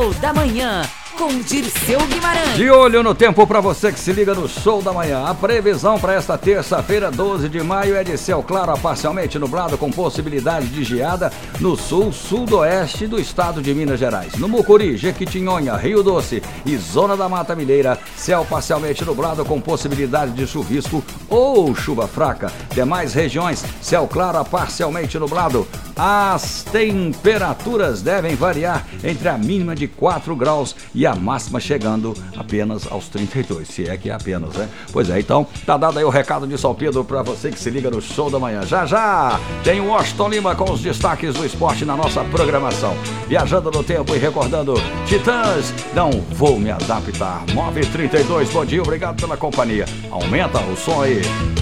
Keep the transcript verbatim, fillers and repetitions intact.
Show da Manhã, com Dirceu Guimarães. De olho no tempo para você que se liga no Show da Manhã. A previsão para esta terça-feira, doze de maio, é de céu claro a parcialmente nublado com possibilidade de geada no sul, sudoeste do estado de Minas Gerais. No Mucuri, Jequitinhonha, Rio Doce e Zona da Mata Mineira, céu parcialmente nublado com possibilidade de chuvisco ou chuva fraca. Demais regiões, céu claro a parcialmente nublado. As temperaturas devem variar entre a mínima de quatro graus e a máxima chegando apenas aos trinta e dois, se é que é apenas, né? Pois é, então, tá dado aí o recado de São Pedro pra você que se liga no Show da Manhã. Já já tem o Washington Lima com os destaques do esporte na nossa programação. Viajando no tempo e recordando Titãs, não vou me adaptar. nove e trinta e dois, bom dia, obrigado pela companhia. Aumenta o som aí.